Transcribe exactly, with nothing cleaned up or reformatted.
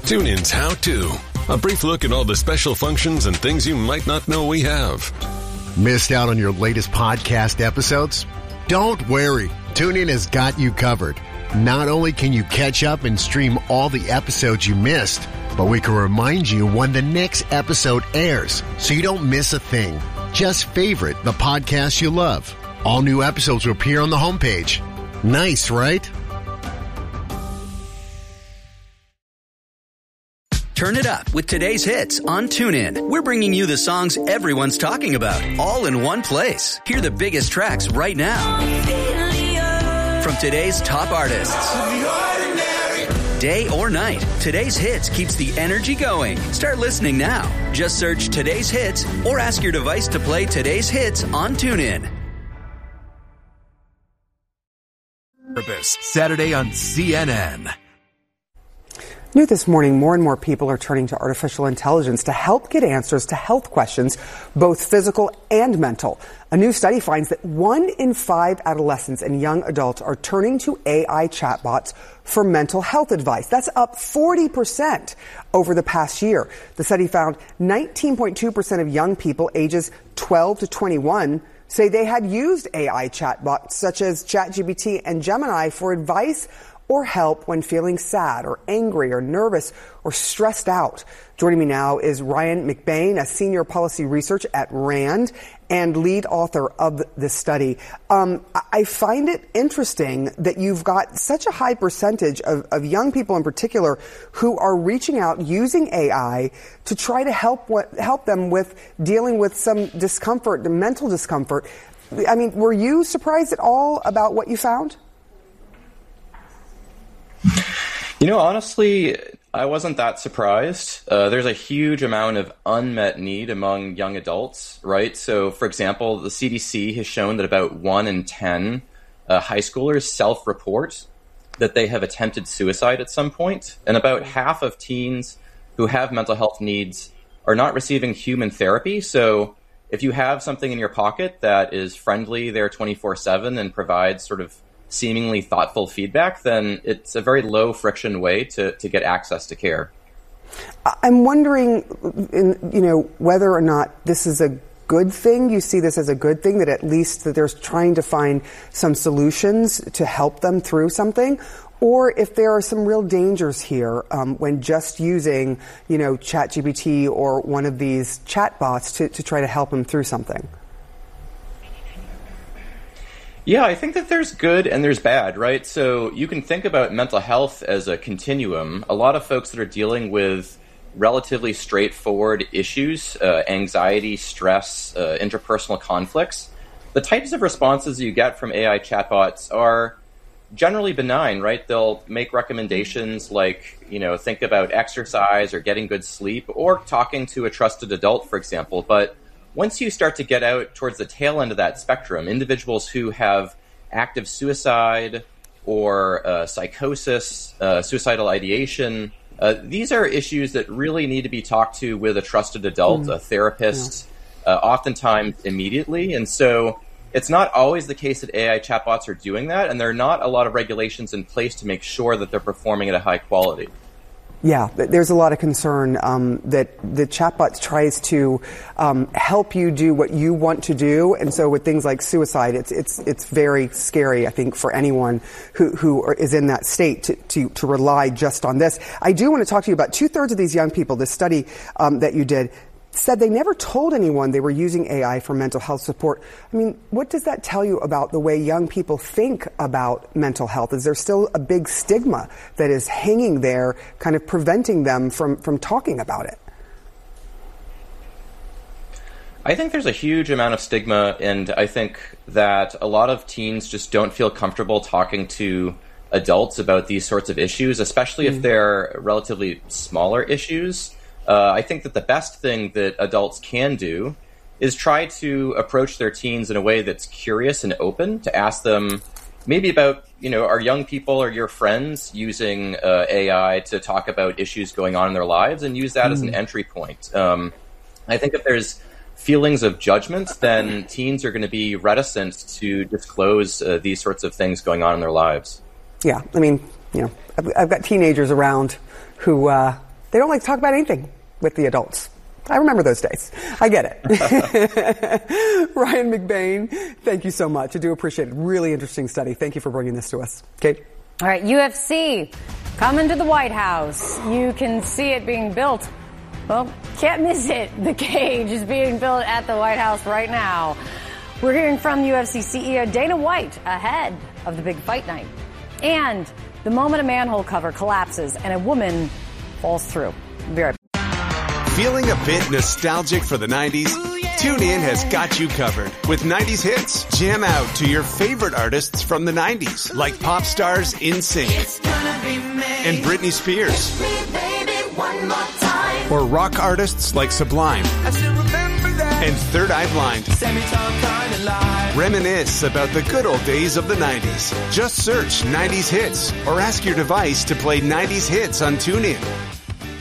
TuneIn's How To. A brief look at all the special functions and things you might not know we have. Missed out on your latest podcast episodes? Don't worry. TuneIn has got you covered. Not only can you catch up and stream all the episodes you missed, but we can remind you when the next episode airs so you don't miss a thing. Just favorite the podcast you love. All new episodes will appear on the homepage. Nice, right? Turn it up with today's hits on TuneIn. We're bringing you the songs everyone's talking about, all in one place. Hear the biggest tracks right now from today's top artists. Day or night, today's hits keeps the energy going. Start listening now. Just search today's hits or ask your device to play today's hits on TuneIn. Saturday on C N N. New this morning, more and more people are turning to artificial intelligence to help get answers to health questions, both physical and mental. A new study finds that one in five adolescents and young adults are turning to A I chatbots for mental health advice. That's up forty percent over the past year. The study found nineteen point two percent of young people ages twelve to twenty-one say they had used A I chatbots such as ChatGPT and Gemini for advice or help when feeling sad or angry or nervous or stressed out. Joining me now is Ryan McBain, a senior policy research at RAND and lead author of the study. Um, I find it interesting that you've got such a high percentage of, of young people in particular who are reaching out using A I to try to help what, help them with dealing with some discomfort, the mental discomfort. I mean, were you surprised at all about what you found? You know, honestly, I wasn't that surprised. Uh, there's a huge amount of unmet need among young adults, right? So, for example, the C D C has shown that about one in ten uh, high schoolers self-report that they have attempted suicide at some point, and about half of teens who have mental health needs are not receiving human therapy. So if you have something in your pocket that is friendly there twenty-four seven and provides sort of seemingly thoughtful feedback, then it's a very low friction way to, to get access to care. I'm wondering, you know, whether or not this is a good thing. You see this as a good thing, that at least that there's trying to find some solutions to help them through something, or if there are some real dangers here um, when just using, you know, ChatGPT or one of these chatbots to, to try to help them through something. Yeah, I think that there's good and there's bad, right? So you can think about mental health as a continuum. A lot of folks that are dealing with relatively straightforward issues, uh, anxiety, stress, uh, interpersonal conflicts, the types of responses you get from A I chatbots are generally benign, right? They'll make recommendations like, you know, think about exercise or getting good sleep or talking to a trusted adult, for example. But once you start to get out towards the tail end of that spectrum, individuals who have active suicide or uh, psychosis, uh, suicidal ideation, uh, these are issues that really need to be talked to with a trusted adult, mm. a therapist, yeah. uh, oftentimes immediately. And so it's not always the case that A I chatbots are doing that, and there are not a lot of regulations in place to make sure that they're performing at a high quality. Yeah, there's a lot of concern um, that the chatbot tries to um, help you do what you want to do, and so with things like suicide, it's it's it's very scary, I think, for anyone who who is in that state to to, to rely just on this. I do want to talk to you about two thirds of these young people. This study um, that you did said they never told anyone they were using A I for mental health support. I mean, what does that tell you about the way young people think about mental health? Is there still a big stigma that is hanging there, kind of preventing them from, from talking about it? I think there's a huge amount of stigma, and I think that a lot of teens just don't feel comfortable talking to adults about these sorts of issues, especially mm. if they're relatively smaller issues. Uh, I think that the best thing that adults can do is try to approach their teens in a way that's curious and open, to ask them maybe about, you know, are young people or your friends using uh, A I to talk about issues going on in their lives, and use that mm. as an entry point. Um, I think if there's feelings of judgment, then teens are going to be reticent to disclose uh, these sorts of things going on in their lives. Yeah, I mean, you know, I've, I've got teenagers around who... Uh, They don't like to talk about anything with the adults. I remember those days. I get it. Ryan McBain, thank you so much. I do appreciate it. Really interesting study. Thank you for bringing this to us. Kate? All right, U F C coming to the White House. You can see it being built. Well, can't miss it. The cage is being built at the White House right now. We're hearing from U F C C E O Dana White ahead of the big fight night. And the moment a manhole cover collapses and a woman falls through. We'll be right back. Feeling a bit nostalgic for the nineties? TuneIn has got you covered with nineties hits. Jam out to your favorite artists from the nineties, like pop stars NSYNC and Britney Spears, or rock artists like Sublime and Third Eye Blind. Reminisce about the good old days of the nineties. Just search nineties hits or ask your device to play nineties hits on TuneIn.